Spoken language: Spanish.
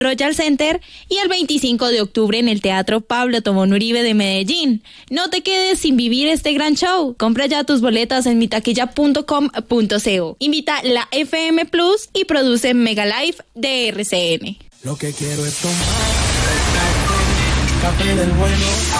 Royal Center y el 25 de octubre en el Teatro Pablo Tobón Uribe de Medellín. No te quedes sin vivir este gran show. Compra ya tus boletas en mitaquilla.com.co. Invita la FM Plus y produce Mega Life de RCN. Lo que quiero es tomar café del bueno.